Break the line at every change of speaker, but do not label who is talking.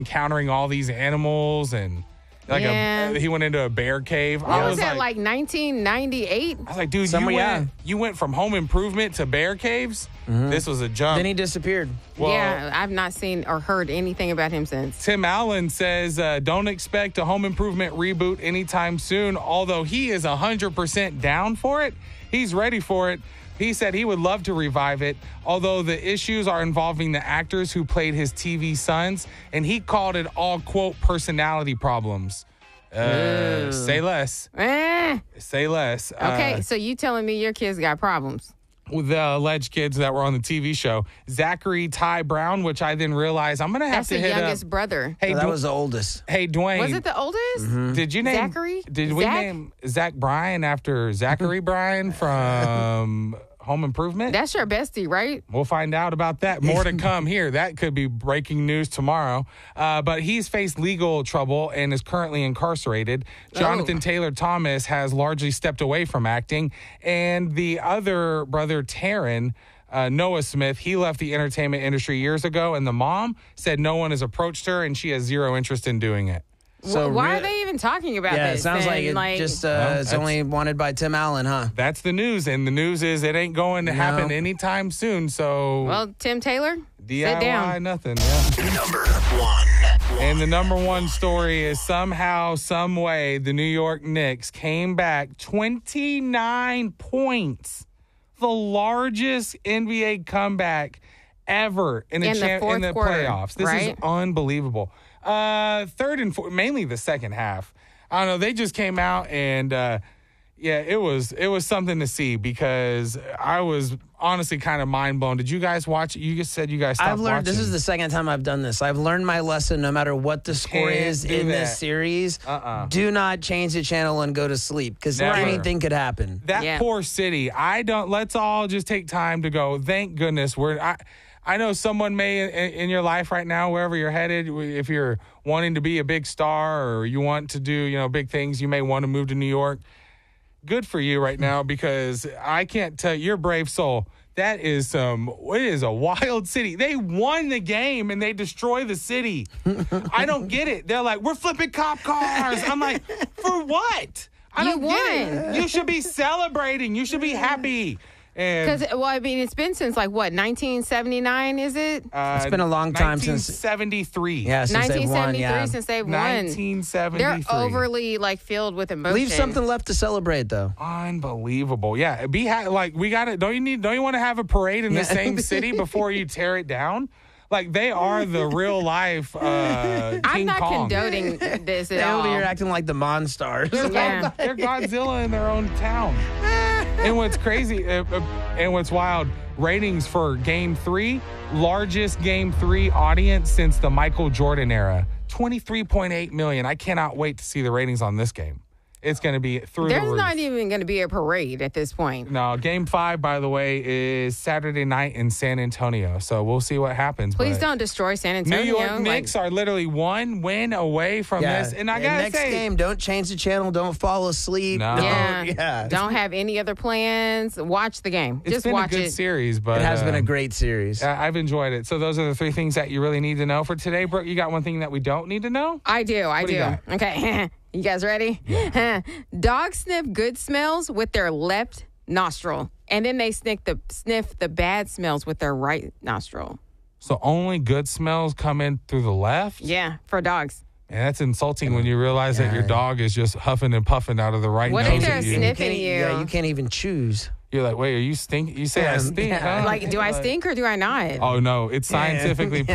encountering all these animals and he went into a bear cave.
What was that, like 1998?
I was like, dude, you went from Home Improvement to bear caves? Mm-hmm. This was a jump.
Then he disappeared.
Well,
yeah, I've not seen or heard anything about him since.
Tim Allen says, don't expect a Home Improvement reboot anytime soon, although he is 100% down for it. He's ready for it. He said he would love to revive it, although the issues are involving the actors who played his TV sons, and he called it all, quote, personality problems. Say less. Say less.
Okay, so you telling me your kids got problems?
With the alleged kids that were on the TV show. Zachary Ty Brown, which I then realized I'm going to have to hit up.
That's the youngest brother.
Hey, that was the oldest.
Hey, Dwayne.
Was it the oldest?
Mm-hmm. Did you name
Zachary?
Did we name Zach Bryan after Zachary Bryan from Home Improvement?
That's your bestie, right?
We'll find out about that. More to come here. That could be breaking news tomorrow. But he's faced legal trouble and is currently incarcerated. Jonathan Taylor Thomas has largely stepped away from acting. And the other brother, Taryn, Noah Smith, he left the entertainment industry years ago. And the mom said no one has approached her and she has zero interest in doing it.
So why are they even talking about this?
Yeah, it sounds like it's only wanted by Tim Allen, huh?
That's the news, and the news is it ain't going to happen anytime soon. So,
well, Tim Taylor,
DIY
sit down.
Nothing. Yeah.
Number one.
And the number one story is somehow, some way, the New York Knicks came back 29 points, the largest NBA comeback ever in the playoffs. This is unbelievable. Third and fourth, mainly the second half. I don't know. They just came out and, it was something to see because I was honestly kind of mind blown. Did you guys watch it? You just said you guys stopped watching.
This is the second time I've done this. I've learned my lesson no matter what the score is in this series. Do not change the channel and go to sleep because anything could happen.
That poor city. Let's all just take time to go, thank goodness I know someone may in your life right now, wherever you're headed, if you're wanting to be a big star or you want to do, big things, you may want to move to New York. Good for you right now because I can't tell you're a brave soul. It is a wild city. They won the game and they destroy the city. I don't get it. They're like, we're flipping cop cars. I'm like, for what? I don't get it. You should be celebrating. You should be happy.
Because, it's been since, 1979, is it?
It's been a long time since
1973.
Yeah, since they've won.
1973 since they've won.
1973.
They're overly, filled with emotion.
Leave something left to celebrate, though.
Unbelievable. Yeah, we got it. Don't you want to have a parade in the same city before you tear it down? They are the real life
I'm not
Kong.
condoning this at all.
You're acting like the Monstars.
Yeah.
They're Godzilla in their own town. And what's crazy and what's wild, ratings for Game 3, largest Game 3 audience since the Michael Jordan era, 23.8 million. I cannot wait to see the ratings on this game. It's going to be through the roof.
There's not even going to be a parade at this point.
No, Game 5, by the way, is Saturday night in San Antonio. So we'll see what happens.
Please don't destroy San Antonio.
New York Knicks are literally one win away from this. And I got to say,
next game, don't change the channel. Don't fall asleep.
No.
Don't have any other plans. Watch the game.
Just watch it. It's been a good series. But
it has been a great series.
I've enjoyed it. So those are the three things that you really need to know for today. Brooke, you got one thing that we don't need to know?
I do.
What do you got?
Okay. You guys ready? Yeah. Dogs sniff good smells with their left nostril, and then they sniff the bad smells with their right nostril.
So only good smells come in through the left?
Yeah, for dogs.
And that's insulting when you realize that your dog is just huffing and puffing out of the right nose.
What if they're sniffing you?
Yeah, you can't even choose.
You're like, wait, are you stink? You say I stink, huh?
Do I stink or do I not?
Oh, no. It's scientifically